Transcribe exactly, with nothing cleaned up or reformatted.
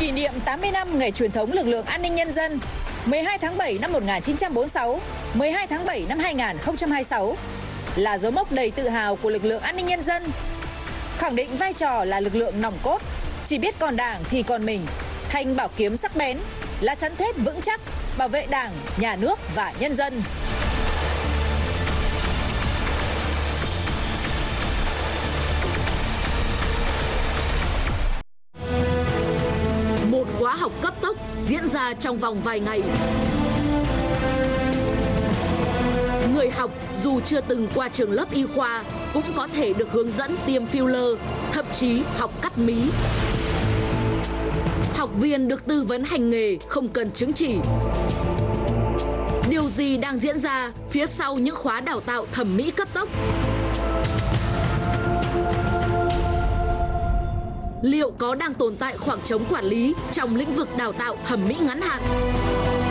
Kỷ niệm tám mươi năm ngày truyền thống lực lượng an ninh nhân dân mười hai tháng bảy năm một nghìn chín trăm bốn mươi sáu, mười hai tháng bảy năm hai nghìn không trăm hai mươi sáu là dấu mốc đầy tự hào của lực lượng an ninh nhân dân. Khẳng định vai trò là lực lượng nòng cốt, chỉ biết còn Đảng thì còn mình, thanh bảo kiếm sắc bén, là chắn thép vững chắc, bảo vệ Đảng, nhà nước và nhân dân. Một khóa học cấp tốc diễn ra trong vòng vài ngày. Người học dù chưa từng qua trường lớp y khoa cũng có thể được hướng dẫn tiêm filler, thậm chí học cắt mí. Học viên được tư vấn hành nghề không cần chứng chỉ. Điều gì đang diễn ra phía sau những khóa đào tạo thẩm mỹ cấp tốc? Liệu có đang tồn tại khoảng trống quản lý trong lĩnh vực đào tạo thẩm mỹ ngắn hạn?